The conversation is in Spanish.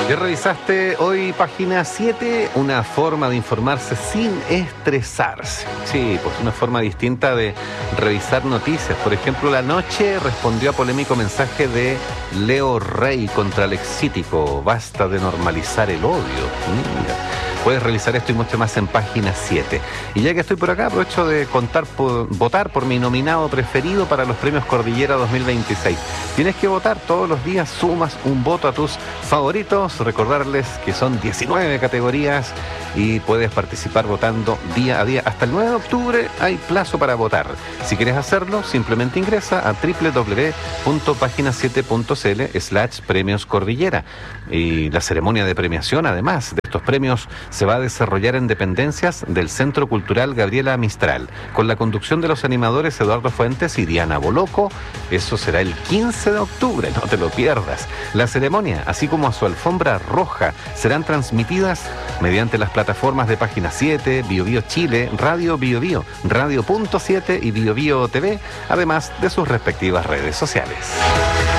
¿Ya revisaste hoy página 7? Una forma de informarse sin estresarse. Sí, pues una forma distinta de revisar noticias. Por ejemplo, La Noche respondió a polémico mensaje de Leo Rey contra el Exítico. Basta de normalizar el odio. Mira. Puedes revisar esto y mucho más en página 7. Y ya que estoy por acá, aprovecho de votar por mi nominado preferido para los premios Cordillera 2026. Tienes que votar todos los días, sumas un voto a tus favoritos. Recordarles que son 19 categorías y puedes participar votando día a día. Hasta el 9 de octubre hay plazo para votar. Si quieres hacerlo, simplemente ingresa a www.pagina7.cl/premios Cordillera. Y la ceremonia de premiación, además de estos premios, se va a desarrollar en dependencias del Centro Cultural Gabriela Mistral, con la conducción de los animadores Eduardo Fuentes y Diana Boloco. Eso será el 15 de octubre, no te lo pierdas. La ceremonia, así como a su alfombra roja, serán transmitidas mediante las plataformas de Página 7, BioBio Chile, Radio BioBio, Radio.7 y BioBio TV, además de sus respectivas redes sociales.